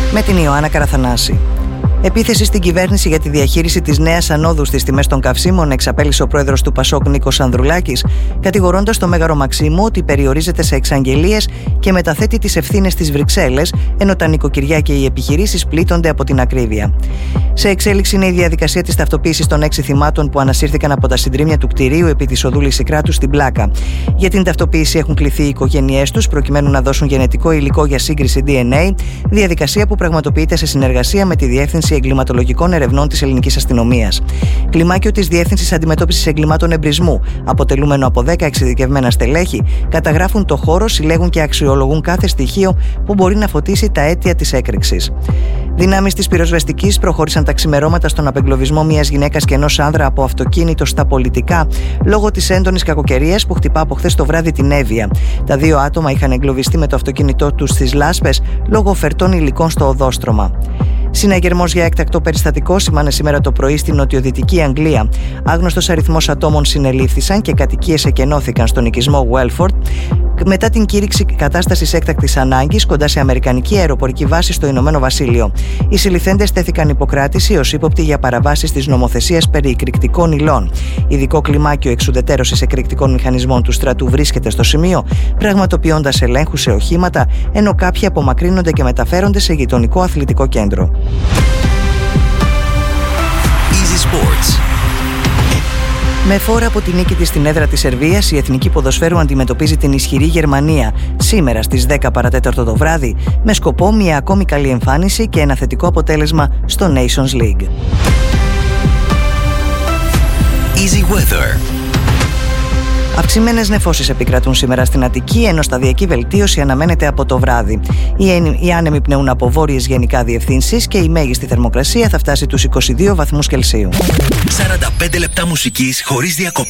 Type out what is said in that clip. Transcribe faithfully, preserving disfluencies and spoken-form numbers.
με την Ιωάννα Καραθανάση. Επίθεση στην κυβέρνηση για τη διαχείριση της νέας ανόδου στις τιμές των καυσίμων εξαπέλυσε ο πρόεδρος του Πασόκ Νίκος Ανδρουλάκης, κατηγορώντας το Μέγαρο Μαξίμου ότι περιορίζεται σε εξαγγελίες και μεταθέτει τις ευθύνες στις Βρυξέλλες, ενώ τα νοικοκυριά και οι επιχειρήσεις πλήττονται από την ακρίβεια. Σε εξέλιξη είναι η διαδικασία της ταυτοποίησης των έξι θυμάτων που ανασύρθηκαν από τα συντρίμμια του κτηρίου επί της οδού Λυσικράτου στην Πλάκα. Για την ταυτοποίηση έχουν κληθεί οι οικογένειές τους προκειμένου να δώσουν γενετικό υλικό για σύγκριση ντι εν έι, διαδικασία που πραγματοποιείται σε συνεργασία με τη Διεύθυνση Εγκληματολογικών Ερευνών της Ελληνικής Αστυνομίας. Κλιμάκιο της Διεύθυνσης Αντιμετώπισης Εγκλημάτων Εμπρισμού, αποτελούμενο από δέκα εξειδικευμένα στελέχη, καταγράφουν το χώρο, συλλέγουν και αξιολογούν κάθε στοιχείο που μπορεί να φωτίσει τα αίτια της έκρηξης. Δυνάμεις της πυροσβεστικής προχώρησαν τα ξημερώματα στον απεγκλωβισμό μιας γυναίκας και ενός άνδρα από αυτοκίνητο στα Πολιτικά, λόγω της έντονης κακοκαιρίας που χτυπά από χθες το βράδυ την Εύβοια. Τα δύο άτομα είχαν εγκλωβιστεί με το αυτοκίνητό τους στις Λάσπες λόγω φερτών υλικών στο οδόστρωμα. Συναγερμός για έκτακτο περιστατικό σήμανε σήμερα το πρωί στην νοτιοδυτική Αγγλία. Άγνωστος αριθμός ατόμων συνελήφθησαν και κατοικίες εκενώθηκαν στον οικισμό Welford μετά την κήρυξη κατάστασης έκτακτης ανάγκης κοντά σε αμερικανική αεροπορική βάση στο Ηνωμένο Βασίλειο. Οι συλληφθέντες τέθηκαν υποκράτηση ως ύποπτοι για παραβάσεις της νομοθεσίας περί εκρηκτικών υλών. Ειδικό κλιμάκιο εξουδετερώσης εκρηκτικών μηχανισμών του στρατού βρίσκεται στο σημείο, πραγματοποιώντας ελέγχους σε οχήματα, ενώ κάποιοι απομακρύνονται και μεταφέρονται σε γειτονικό αθλητικό κέντρο. Easy Sports. Με φόρα από τη νίκη της στην έδρα της Σερβίας, η Εθνική Ποδοσφαίρου αντιμετωπίζει την ισχυρή Γερμανία σήμερα στις δέκα παρατέταρτο το βράδυ, με σκοπό μια ακόμη καλή εμφάνιση και ένα θετικό αποτέλεσμα στο Nations League. Easy Weather. Αυξημένες νεφώσεις επικρατούν σήμερα στην Αττική, ενώ σταδιακή βελτίωση αναμένεται από το βράδυ. Οι άνεμοι πνέουν από βόρειες γενικά διευθύνσεις και η μέγιστη θερμοκρασία θα φτάσει τους είκοσι δύο βαθμούς Κελσίου. σαράντα πέντε λεπτά μουσικής χωρίς διακοπή.